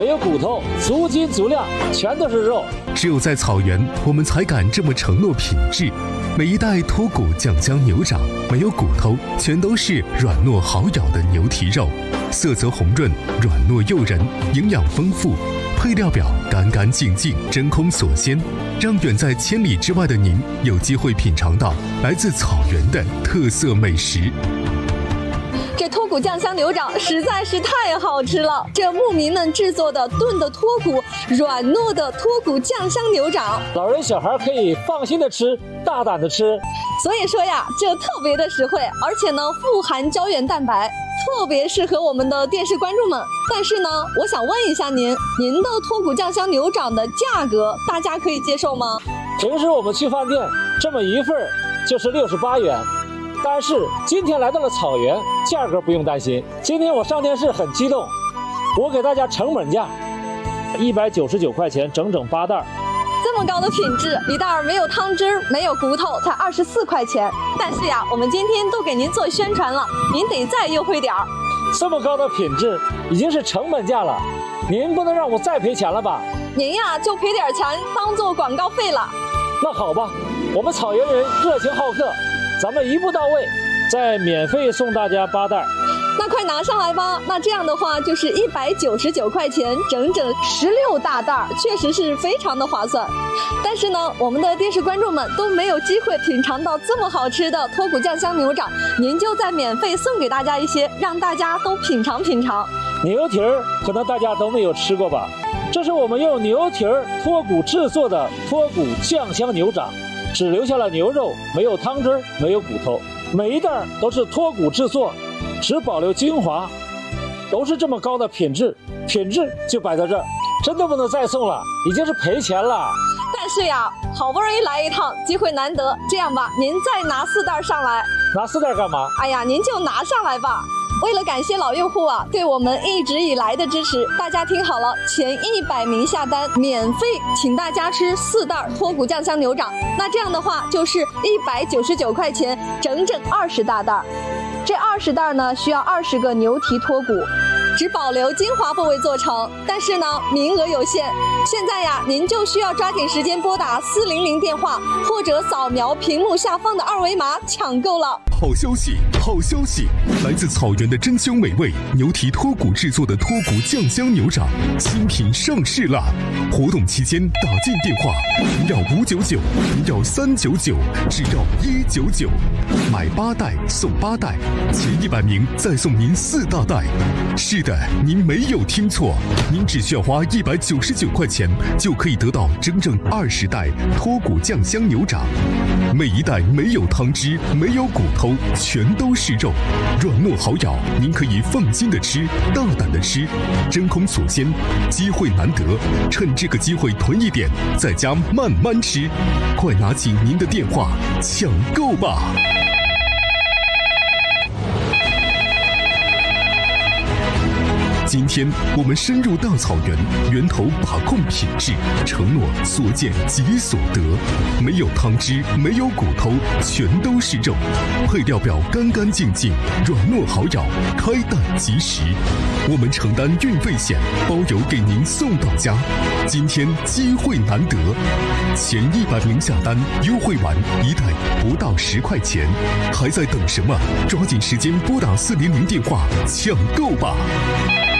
没有骨头，足斤足两，全都是肉。 只有在草原，我们才敢这么承诺品质。每一代脱骨酱香牛掌，没有骨头，全都是软糯好咬的牛蹄肉，色泽红润，软糯诱人，营养丰富。配料表干干净净，真空锁鲜，让远在千里之外的您有机会品尝到来自草原的特色美食。 这脱骨酱香牛掌实在是太好吃了！这牧民们制作的炖的脱骨、软糯的脱骨酱香牛掌， 老人小孩可以放心的吃，大胆的吃。 所以说呀，这特别的实惠，而且呢富含胶原蛋白，特别适合我们的电视观众们。但是呢，我想问一下您的脱骨酱香牛掌的价格，大家可以接受吗？ 平时我们去饭店，这么一份就是68元。但是今天来到了草原，价格不用担心。今天我上电视很激动，我给大家成本价，199块钱，整整8袋。 这么高的品质，一袋没有汤汁，没有骨头，才24块钱。但是呀，我们今天都给您做宣传了，您得再优惠点儿。 这么高的品质已经是成本价了，您不能让我再赔钱了吧？ 您呀就赔点钱当做广告费了。 那好吧，我们草原人热情好客，咱们一步到位，再免费送大家8袋。 那快拿上来吧！那这样的话就是199块钱，整整16大袋，确实是非常的划算。但是呢，我们的电视观众们都没有机会品尝到这么好吃的脱骨酱香牛掌，您就再免费送给大家一些，让大家都品尝品尝。 牛蹄儿可能大家都没有吃过吧？这是我们用牛蹄儿脱骨制作的脱骨酱香牛掌，只留下了牛肉，没有汤汁，没有骨头，每一袋都是脱骨制作，只保留精华，都是这么高的品质就摆在这儿，真的不能再送了，已经是赔钱了。 但是呀，好不容易来一趟，机会难得，这样吧，您再拿4袋上来。 拿4袋干嘛？ 哎呀，您就拿上来吧。为了感谢老用户啊对我们一直以来的支持，大家听好了，前100名下单免费请大家吃4袋脱骨酱香牛掌。那这样的话就是199块钱，整整20大袋。这20袋呢需要20个牛蹄脱骨，只保留精华部位做成，但是呢名额有限。现在呀，您就需要抓紧时间拨打400电话，或者扫描屏幕下方的2维码抢购了。 好消息，好消息！来自草原的珍馐美味牛蹄脱骨制作的脱骨酱香牛掌新品上市了。活动期间打进电话，您要599，您要399，只要199，买8袋送8袋，前100名再送您4大袋。是的，您没有听错，您只需要花199块钱就可以得到整整20袋脱骨酱香牛掌，每一袋没有汤汁，没有骨头，全都是肉，软糯好咬，您可以放心的吃，大胆的吃，真空锁鲜，机会难得，趁这个机会囤一点，在家慢慢吃，快拿起您的电话抢购吧！今天我们深入大草原，源头把控品质，承诺所见即所得，没有汤汁，没有骨头，全都是肉，配料表干干净净，软糯好咬，开袋即食。我们承担运费险，包邮给您送到家。今天机会难得，前100名下单，优惠完一袋不到10块钱，还在等什么？抓紧时间拨打400电话抢购吧！